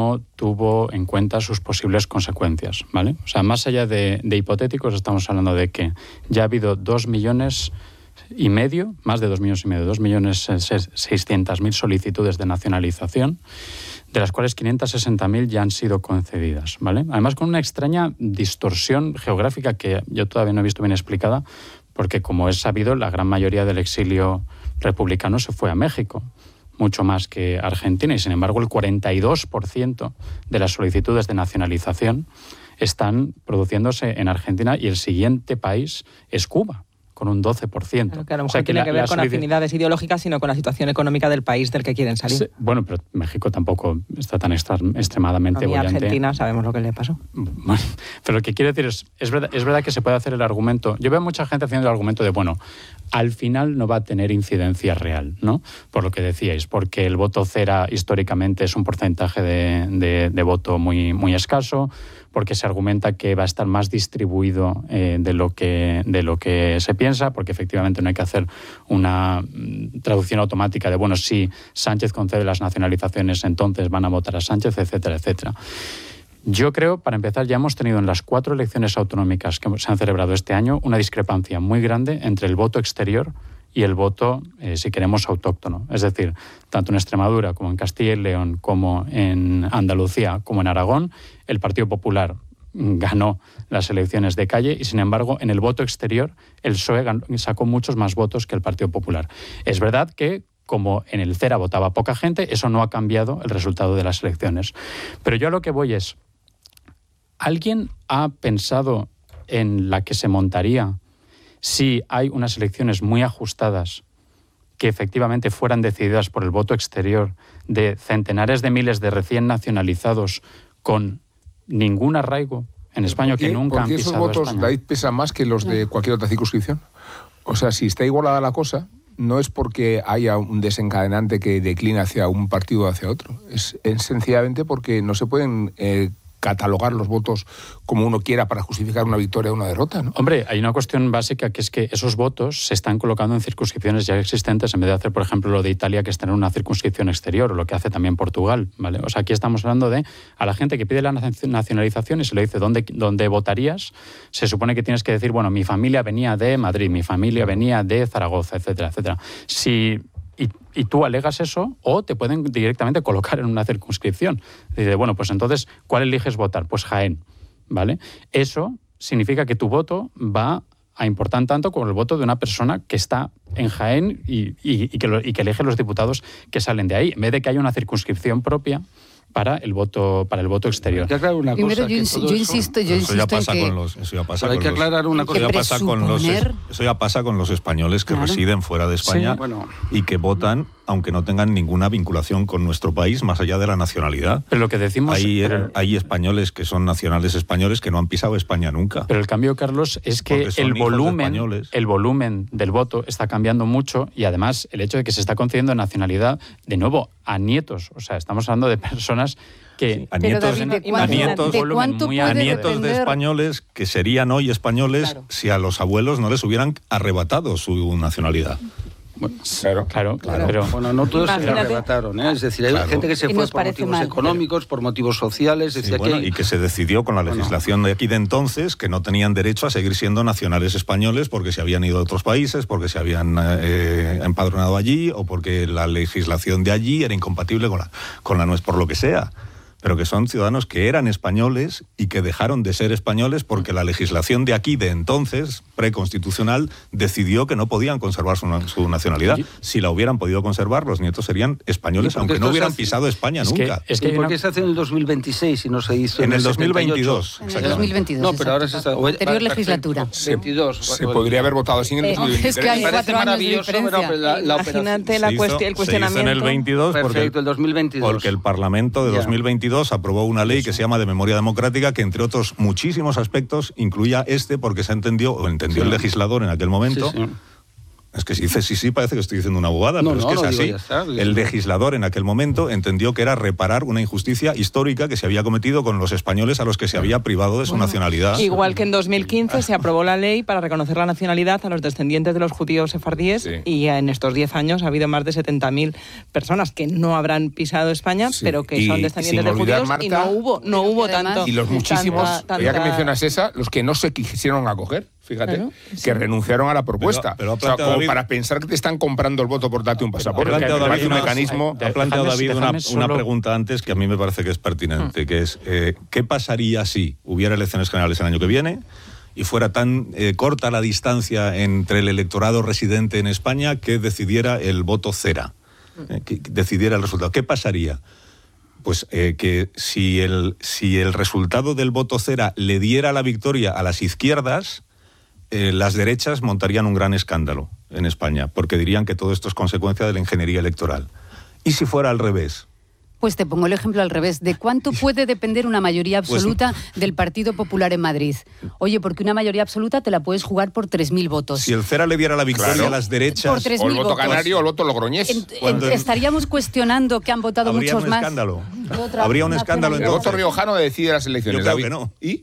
no tuvo en cuenta sus posibles consecuencias, ¿vale? O sea, más allá de hipotéticos, estamos hablando de que ya ha habido 2,5 millones, más de 2,5 millones, 2.600.000 solicitudes de nacionalización, de las cuales 560.000 ya han sido concedidas, ¿vale? Además, con una extraña distorsión geográfica que yo todavía no he visto bien explicada, porque, como es sabido, la gran mayoría del exilio republicano se fue a México, mucho más que Argentina, y sin embargo el 42% de las solicitudes de nacionalización están produciéndose en Argentina, y el siguiente país es Cuba, con un 12%. Claro, que a lo mejor tiene que ver con afinidades ideológicas, sino con la situación económica del país del que quieren salir. Sí, bueno, pero México tampoco está tan extremadamente bollante. Argentina sabemos lo que le pasó. Bueno, pero lo que quiero decir es verdad que se puede hacer el argumento. Yo veo mucha gente haciendo el argumento de, bueno, al final no va a tener incidencia real, ¿no? Por lo que decíais, porque el voto cera históricamente es un porcentaje de voto muy, muy escaso, porque se argumenta que va a estar más distribuido de lo que se piensa, porque efectivamente no hay que hacer una traducción automática de, bueno, si Sánchez concede las nacionalizaciones, entonces van a votar a Sánchez, etcétera, etcétera. Yo creo, para empezar, ya hemos tenido en las 4 elecciones autonómicas que se han celebrado este año una discrepancia muy grande entre el voto exterior y el voto, si queremos, autóctono. Es decir, tanto en Extremadura como en Castilla y León, como en Andalucía, como en Aragón, el Partido Popular ganó las elecciones de calle, y sin embargo en el voto exterior el PSOE sacó muchos más votos que el Partido Popular. Es verdad que, como en el CERA votaba poca gente, eso no ha cambiado el resultado de las elecciones. Pero yo a lo que voy es, ¿alguien ha pensado en la que se montaría si hay unas elecciones muy ajustadas que efectivamente fueran decididas por el voto exterior, de centenares de miles de recién nacionalizados con ningún arraigo en España, que nunca han pisado España? ¿Porque esos votos, David, pesan más que los de cualquier otra circunscripción? O sea, si está igualada la cosa, no es porque haya un desencadenante que declina hacia un partido o hacia otro. Es sencillamente porque no se pueden catalogar los votos como uno quiera para justificar una victoria o una derrota, ¿no? Hombre, hay una cuestión básica, que es que esos votos se están colocando en circunscripciones ya existentes, en vez de hacer, por ejemplo, lo de Italia, que es tener una circunscripción exterior, o lo que hace también Portugal, ¿vale? O sea, aquí estamos hablando de a la gente que pide la nacionalización y se le dice ¿dónde votarías? Se supone que tienes que decir, bueno, mi familia venía de Madrid, mi familia venía de Zaragoza, etcétera, etcétera. Y tú alegas eso, o te pueden directamente colocar en una circunscripción. Dice, bueno, pues entonces, ¿cuál eliges votar? Pues Jaén, ¿vale? Eso significa que tu voto va a importar tanto como el voto de una persona que está en Jaén y que elige los diputados que salen de ahí, en vez de que haya una circunscripción propia para el voto exterior. Hay que aclarar una cosa. Primero, yo insisto eso ya pasa en que... con los... Eso ya pasa pero hay que aclarar una cosa. Eso ya pasa con los españoles que residen fuera de España, sí, bueno, y que votan aunque no tengan ninguna vinculación con nuestro país más allá de la nacionalidad. Pero lo que decimos... Hay españoles que son nacionales españoles que no han pisado España nunca. Pero el cambio, Carlos, es que el volumen del voto está cambiando mucho, y además el hecho de que se está concediendo nacionalidad de nuevo a nietos. O sea, estamos hablando de personas que... Sí, a nietos de españoles que serían hoy españoles, claro, si a los abuelos no les hubieran arrebatado su nacionalidad. Bueno, claro. Pero, bueno, no todos se le arrebataron, ¿eh? Es decir, hay gente que se fue por motivos económicos, por motivos sociales. Sí, y que se decidió con la legislación de aquí de entonces que no tenían derecho a seguir siendo nacionales españoles porque se habían ido a otros países, porque se habían empadronado allí, o porque la legislación de allí era incompatible con la nuestra, por lo que sea. Pero que son ciudadanos que eran españoles y que dejaron de ser españoles porque la legislación de aquí de entonces, preconstitucional, decidió que no podían conservar su nacionalidad. Si la hubieran podido conservar, los nietos serían españoles, aunque no hubieran pisado España nunca. ¿Y por qué se hace en el 2026 y no se hizo en el 2022? En el 2022. No, pero ahora se está... Anterior legislatura. 22. Se podría haber votado sin el 2023. Es que hay 4 años de diferencia. Imagínate el cuestionamiento. Se hizo en el 22 Perfecto, el 2022. Porque el Parlamento de 2022 aprobó una ley que se llama de memoria democrática, que entre otros muchísimos aspectos incluía porque se entendió el legislador en aquel momento, Es que si dices sí, parece que estoy diciendo una bobada, pero es que es así. El legislador en aquel momento entendió que era reparar una injusticia histórica que se había cometido con los españoles a los que se había privado de su nacionalidad. Igual que en 2015 se aprobó la ley para reconocer la nacionalidad a los descendientes de los judíos sefardíes, y en estos 10 años ha habido más de 70.000 personas que no habrán pisado España, pero que son descendientes de judíos, Marta, y no hubo tanto. Y los muchísimos, ya que mencionas esa, los que no se quisieron acoger. Fíjate, claro, que renunciaron a la propuesta. Pero o sea, como David, para pensar que te están comprando el voto por darte un pasaporte. Ha planteado David una pregunta antes que a mí me parece que es pertinente, que es ¿qué pasaría si hubiera elecciones generales el año que viene y fuera tan corta la distancia entre el electorado residente en España que decidiera el voto cera, que decidiera el resultado? ¿Qué pasaría? Pues que si el resultado del voto cera le diera la victoria a las izquierdas, las derechas montarían un gran escándalo en España, porque dirían que todo esto es consecuencia de la ingeniería electoral. ¿Y si fuera al revés? Pues te pongo el ejemplo al revés. ¿De cuánto puede depender una mayoría absoluta del Partido Popular en Madrid? Oye, porque una mayoría absoluta te la puedes jugar por 3.000 votos. Si el CERA le diera la victoria a las derechas... Por 3.000 o el voto votos. canario o el voto logroñés. Estaríamos cuestionando que han votado muchos más. Habría un escándalo. El voto riojano decide las elecciones. Yo creo que no. ¿Y?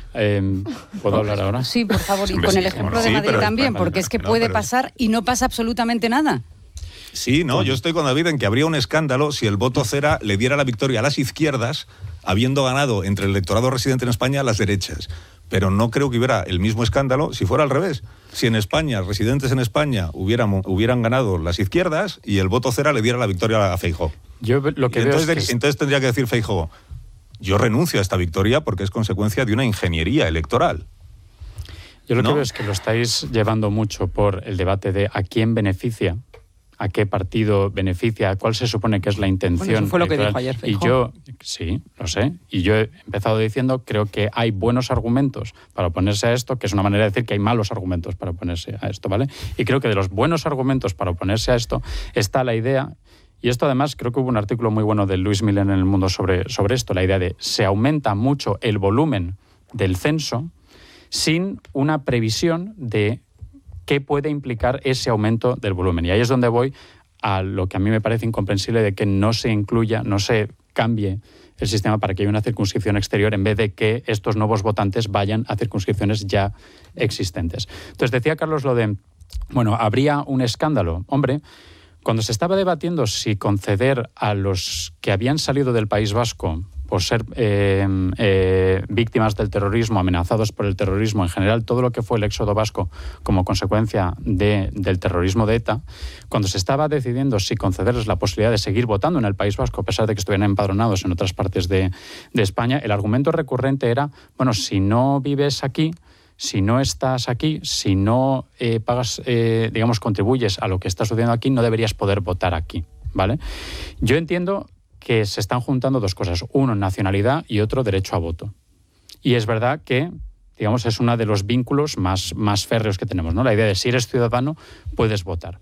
¿Puedo hablar ahora? Sí, por favor, y con el ejemplo de Madrid también, porque es que puede pasar y no pasa absolutamente nada. Sí, no, yo estoy con David en que habría un escándalo si el voto cera le diera la victoria a las izquierdas, habiendo ganado entre el electorado residente en España las derechas. Pero no creo que hubiera el mismo escándalo si fuera al revés. Si en España, residentes en España, hubieran ganado las izquierdas y el voto cera le diera la victoria a Feijóo. Entonces tendría que decir Feijóo: yo renuncio a esta victoria porque es consecuencia de una ingeniería electoral. Yo lo que veo es que lo estáis llevando mucho por el debate de a quién beneficia, a qué partido beneficia, cuál se supone que es la intención. Bueno, eso fue lo que dijo ayer Feijóo. Sí, lo sé. Y yo he empezado diciendo, creo que hay buenos argumentos para oponerse a esto, que es una manera de decir que hay malos argumentos para oponerse a esto, ¿vale? Y creo que de los buenos argumentos para oponerse a esto está la idea. Y esto además, creo que hubo un artículo muy bueno de Luis Millen en El Mundo sobre esto, la idea de se aumenta mucho el volumen del censo sin una previsión de qué puede implicar ese aumento del volumen. Y ahí es donde voy a lo que a mí me parece incomprensible de que no se incluya, no se cambie el sistema para que haya una circunscripción exterior en vez de que estos nuevos votantes vayan a circunscripciones ya existentes. Entonces decía Carlos lo de, habría un escándalo. Hombre, cuando se estaba debatiendo si conceder a los que habían salido del País Vasco por ser víctimas del terrorismo, amenazados por el terrorismo, en general todo lo que fue el éxodo vasco como consecuencia del terrorismo de ETA, cuando se estaba decidiendo si concederles la posibilidad de seguir votando en el País Vasco, a pesar de que estuvieran empadronados en otras partes de España, el argumento recurrente era, si no vives aquí, si no estás aquí, si no pagas, contribuyes a lo que está sucediendo aquí, no deberías poder votar aquí, ¿vale? Yo entiendo que se están juntando dos cosas, uno nacionalidad y otro derecho a voto. Y es verdad que, es uno de los vínculos más férreos que tenemos, ¿no? La idea de si eres ciudadano, puedes votar.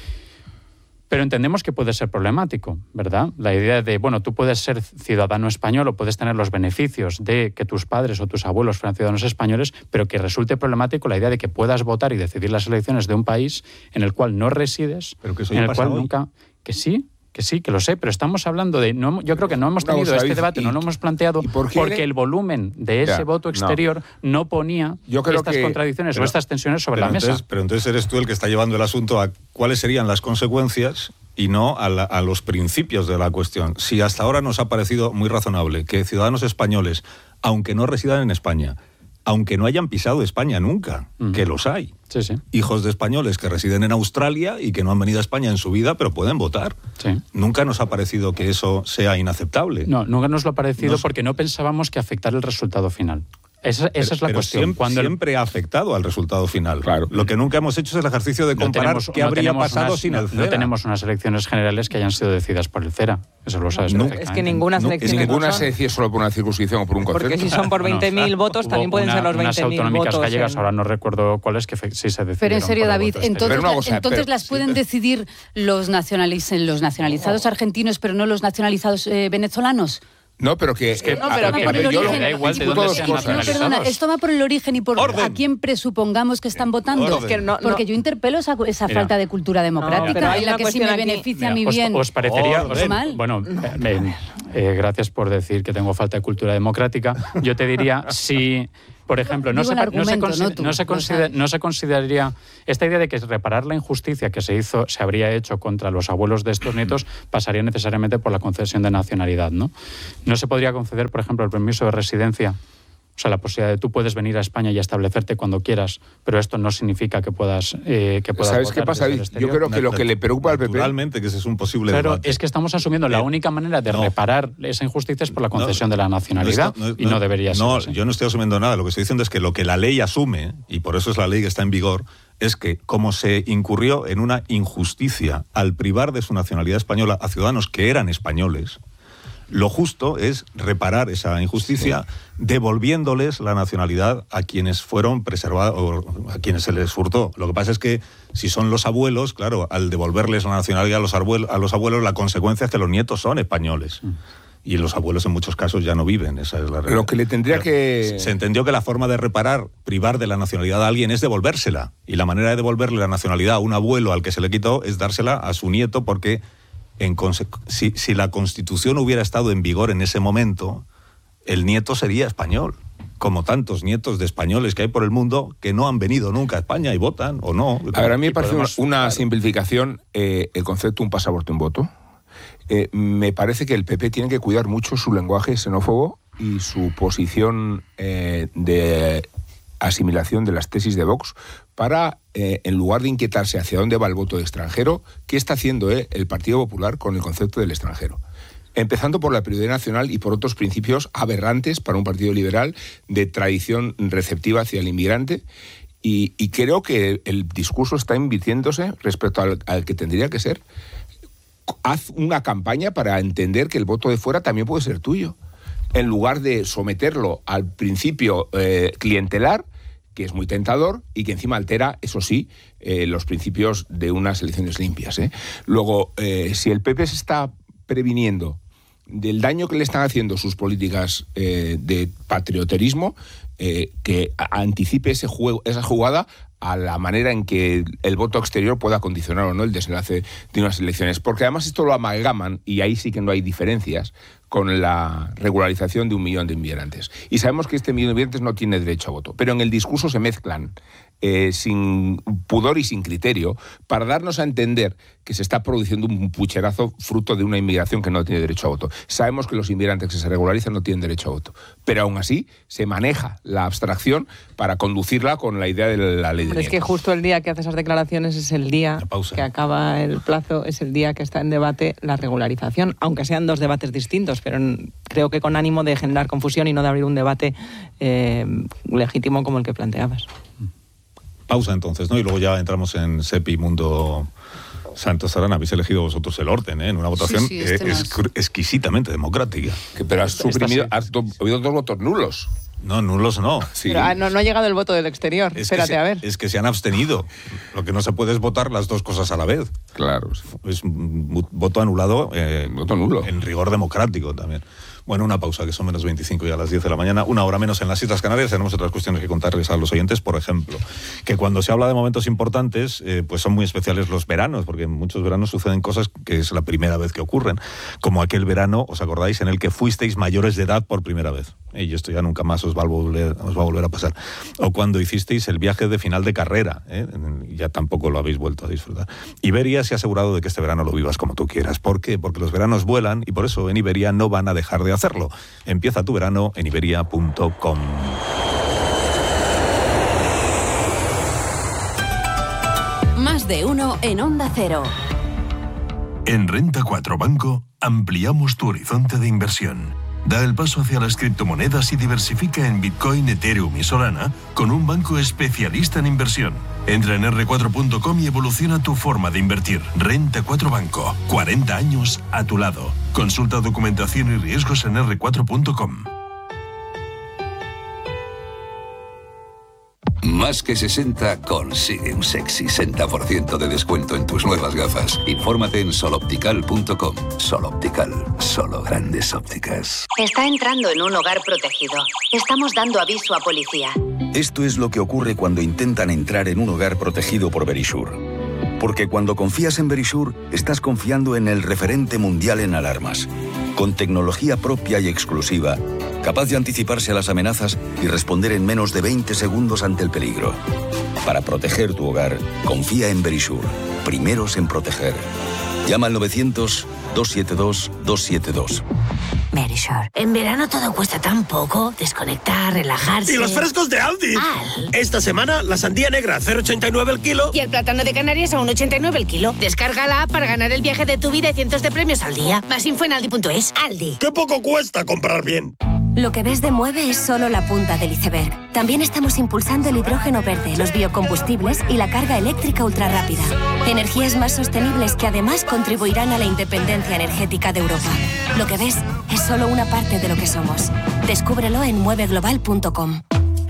Pero entendemos que puede ser problemático, ¿verdad? La idea de, tú puedes ser ciudadano español o puedes tener los beneficios de que tus padres o tus abuelos fueran ciudadanos españoles, pero que resulte problemático la idea de que puedas votar y decidir las elecciones de un país en el cual no resides, pero que eso en ya el pasa cual hoy. Nunca... Que sí, que lo sé, pero estamos hablando de... yo creo que no hemos tenido este debate, no lo hemos planteado porque el volumen de ese voto exterior no ponía estas contradicciones o estas tensiones sobre la mesa. Pero entonces eres tú el que está llevando el asunto a cuáles serían las consecuencias y no a los principios de la cuestión. Si hasta ahora nos ha parecido muy razonable que ciudadanos españoles, aunque no residan en España, aunque no hayan pisado España nunca, que los hay. Sí, sí. Hijos de españoles que residen en Australia y que no han venido a España en su vida, pero pueden votar. Sí. Nunca nos ha parecido que eso sea inaceptable. No, nunca nos lo ha parecido porque no pensábamos que afectara el resultado final. Esa es la cuestión. Siempre ha afectado al resultado final. Claro. Lo que nunca hemos hecho es el ejercicio de comparar qué habría pasado sin el CERA. No tenemos unas elecciones generales que hayan sido decididas por el CERA. Eso lo sabes perfectamente. Es que ninguna selección se decide solo por una circunscripción o por un concepto. Porque si son por 20.000 votos, también pueden ser los 20.000 votos. Unas autonómicas gallegas, ahora no recuerdo cuáles, que sí se decidieron. Pero en serio, David, entonces las pueden decidir los nacionalizados argentinos, pero no los nacionalizados venezolanos. No, pero que... da igual de dónde sean nacionalizados. Perdona, esto va por el origen y por a quién presupongamos que están votando. Porque yo interpelo esa falta de cultura democrática en la que si me beneficia a mi bien... ¿Os parecería mal? Bueno, gracias por decir que tengo falta de cultura democrática. Yo te diría, si... Por ejemplo, no se consideraría esta idea de que reparar la injusticia que se habría hecho contra los abuelos de estos nietos pasaría necesariamente por la concesión de nacionalidad, ¿no? No se podría conceder, por ejemplo, el permiso de residencia. O sea, la posibilidad de tú puedes venir a España y establecerte cuando quieras, pero esto no significa que puedas ¿Sabes qué pasa? Yo creo que lo que le preocupa al PP... Naturalmente, que ese es un posible debate. Es que estamos asumiendo la única manera de reparar esa injusticia es por la concesión de la nacionalidad y no debería ser así. Yo no estoy asumiendo nada. Lo que estoy diciendo es que lo que la ley asume, y por eso es la ley que está en vigor, es que como se incurrió en una injusticia al privar de su nacionalidad española a ciudadanos que eran españoles, lo justo es reparar esa injusticia devolviéndoles la nacionalidad a quienes fueron preservados o a quienes se les hurtó. Lo que pasa es que si son los abuelos, claro, al devolverles la nacionalidad a los abuelos, la consecuencia es que los nietos son españoles. Y los abuelos en muchos casos ya no viven, esa es la realidad. Lo que le tendría que... Se entendió que la forma de privar de la nacionalidad a alguien es devolvérsela. Y la manera de devolverle la nacionalidad a un abuelo al que se le quitó es dársela a su nieto porque... Si la Constitución hubiera estado en vigor en ese momento, el nieto sería español, como tantos nietos de españoles que hay por el mundo que no han venido nunca a España y votan o no. A ver, a mí me parece una simplificación el concepto un pasaporte, un voto. Me parece que el PP tiene que cuidar mucho su lenguaje xenófobo y su posición de asimilación de las tesis de Vox para, en lugar de inquietarse hacia dónde va el voto de extranjero, ¿qué está haciendo el Partido Popular con el concepto del extranjero? Empezando por la prioridad nacional y por otros principios aberrantes para un partido liberal de tradición receptiva hacia el inmigrante. Y creo que el discurso está invirtiéndose respecto al que tendría que ser. Haz una campaña para entender que el voto de fuera también puede ser tuyo, en lugar de someterlo al principio clientelar, que es muy tentador y que encima altera, eso sí, los principios de unas elecciones limpias. Luego, si el PP se está previniendo del daño que le están haciendo sus políticas de patrioterismo, que anticipe esa jugada a la manera en que el voto exterior pueda condicionar o no el desenlace de unas elecciones. Porque además esto lo amalgaman, y ahí sí que no hay diferencias, con la regularización de 1 millón de inmigrantes. Y sabemos que este 1 millón de inmigrantes no tiene derecho a voto, pero en el discurso se mezclan sin pudor y sin criterio para darnos a entender que se está produciendo un pucherazo fruto de una inmigración que no tiene derecho a voto. Sabemos que los inmigrantes que se regularizan no tienen derecho a voto, pero aún así se maneja la abstracción para conducirla con la idea de la ley de nietos. Es que justo el día que hace esas declaraciones es el día que acaba el plazo, es el día que está en debate la regularización, aunque sean 2 debates distintos, pero creo que con ánimo de generar confusión y no de abrir un debate legítimo como el que planteabas. Pausa entonces, ¿no? Y luego ya entramos en Sepi Mundo Santos Arana. Habéis elegido vosotros el orden, en una votación exquisitamente democrática. Pero has habido 2 votos nulos. No, nulos no. Sí. Pero no ha llegado el voto del exterior. Espérate, a ver. Es que se han abstenido. Lo que no se puede es votar las 2 cosas a la vez. Claro. Es un voto anulado. Voto nulo. En rigor democrático también. Bueno, una pausa, que son menos 25 y a las 10 de la mañana, 1 hora menos en las Islas Canarias. Tenemos otras cuestiones que contarles a los oyentes. Por ejemplo, que cuando se habla de momentos importantes, pues son muy especiales los veranos, porque en muchos veranos suceden cosas que es la primera vez que ocurren. Como aquel verano, ¿os acordáis?, en el que fuisteis mayores de edad por primera vez. Y esto ya nunca más os va a volver a pasar. O cuando hicisteis el viaje de final de carrera, ya tampoco lo habéis vuelto a disfrutar. Iberia se ha asegurado de que este verano lo vivas como tú quieras. ¿Por qué? Porque los veranos vuelan y por eso en Iberia no van a dejar de hacerlo. Empieza tu verano en iberia.com. Más de uno en Onda Cero. En Renta 4 Banco ampliamos tu horizonte de inversión. Da el paso hacia las criptomonedas y diversifica en Bitcoin, Ethereum y Solana con un banco especialista en inversión. Entra en r4.com y evoluciona tu forma de invertir. Renta 4 Banco. 40 años a tu lado. Consulta documentación y riesgos en r4.com. Más que 60 consigue un sexy 60% de descuento en tus nuevas gafas. Infórmate en soloptical.com. Soloptical, solo grandes ópticas. Está entrando en un hogar protegido. Estamos dando aviso a policía. Esto es lo que ocurre cuando intentan entrar en un hogar protegido por Verisure. Porque cuando confías en Verisure, estás confiando en el referente mundial en alarmas. Con tecnología propia y exclusiva, capaz de anticiparse a las amenazas y responder en menos de 20 segundos ante el peligro. Para proteger tu hogar, confía en Verisure. Primeros en proteger. Llama al 900-272-272. Verisure. En verano todo cuesta tan poco. Desconectar, relajarse. ¡Y los frescos de Aldi! Esta semana, la sandía negra, 0,89 el kilo. Y el plátano de Canarias a 1,89 el kilo. Descarga la app para ganar el viaje de tu vida y cientos de premios al día. Más info en aldi.es. Aldi. ¡Qué poco cuesta comprar bien! Lo que ves de Mueve es solo la punta del iceberg. También estamos impulsando el hidrógeno verde, los biocombustibles y la carga eléctrica ultrarrápida. Energías más sostenibles que además contribuirán a la independencia energética de Europa. Lo que ves es solo una parte de lo que somos. Descúbrelo en mueveglobal.com.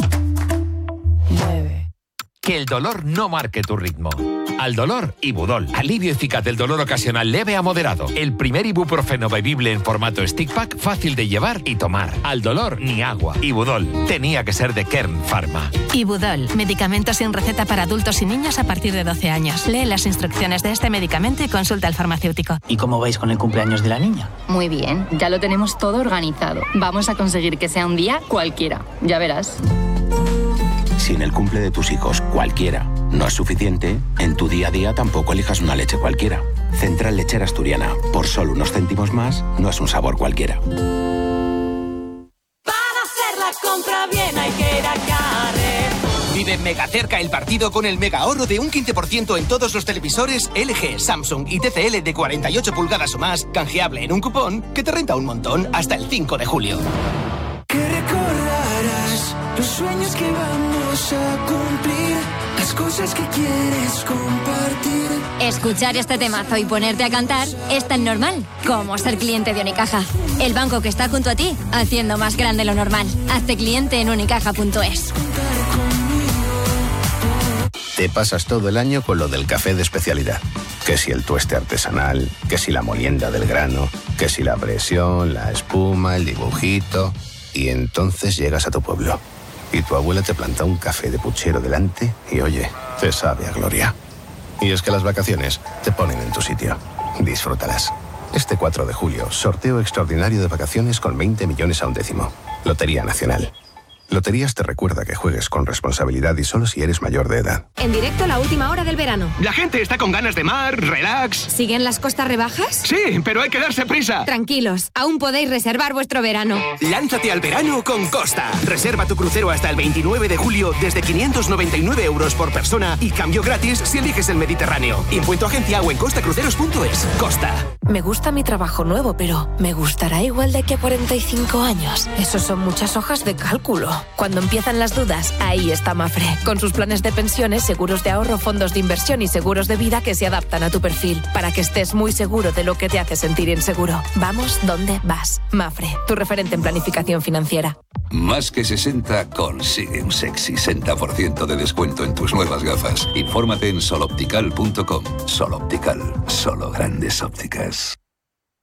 Que el dolor no marque tu ritmo. Al dolor, Ibudol. Alivio eficaz del dolor ocasional leve a moderado. El primer ibuprofeno bebible en formato stick pack, fácil de llevar y tomar. Al dolor, ni agua. Ibudol. Tenía que ser de Kern Pharma. Ibudol. Medicamento sin receta para adultos y niños a partir de 12 años. Lee las instrucciones de este medicamento y consulta al farmacéutico. ¿Y cómo vais con el cumpleaños de la niña? Muy bien. Ya lo tenemos todo organizado. Vamos a conseguir que sea un día cualquiera. Ya verás. Si en el cumple de tus hijos cualquiera no es suficiente, en tu día a día tampoco elijas una leche cualquiera. Central Lechera Asturiana, por solo unos céntimos más, no es un sabor cualquiera. Para hacer la compra bien hay que ir a Carrefour. Vive mega cerca el partido con el mega ahorro de un 15% en todos los televisores LG, Samsung y TCL de 48 pulgadas o más, canjeable en un cupón que te renta un montón hasta el 5 de julio. Que recordarás los sueños que vamos a cumplir, las cosas que quieres compartir. Escuchar este temazo y ponerte a cantar es tan normal como ser cliente de Unicaja. El banco que está junto a ti, haciendo más grande lo normal. Hazte cliente en unicaja.es. Te pasas todo el año con lo del café de especialidad. Que si el tueste artesanal, que si la molienda del grano, que si la presión, la espuma, el dibujito. Y entonces llegas a tu pueblo y tu abuela te planta un café de puchero delante y oye, te sabe a gloria. Y es que las vacaciones te ponen en tu sitio. Disfrútalas. Este 4 de julio, sorteo extraordinario de vacaciones con 20 millones a un décimo. Lotería Nacional. Loterías te recuerda que juegues con responsabilidad y solo si eres mayor de edad. En directo la última hora del verano. La gente está con ganas de mar, relax. ¿Siguen las costas rebajas? Sí, pero hay que darse prisa. Tranquilos, aún podéis reservar vuestro verano. Lánzate al verano con Costa. Reserva tu crucero hasta el 29 de julio desde 599 euros por persona y cambio gratis si eliges el Mediterráneo. Impuesto agencia o en costacruceros.es. Costa. Me gusta mi trabajo nuevo, pero ¿me gustará igual de aquí a 45 años? Eso son muchas hojas de cálculo. Cuando empiezan las dudas, ahí está Mafre, con sus planes de pensiones, seguros de ahorro, fondos de inversión y seguros de vida que se adaptan a tu perfil, para que estés muy seguro de lo que te hace sentir inseguro. Vamos donde vas. Mafre, tu referente en planificación financiera. Más que 60 consigue un sexy 60% de descuento en tus nuevas gafas. Infórmate en soloptical.com. Soloptical, solo grandes ópticas.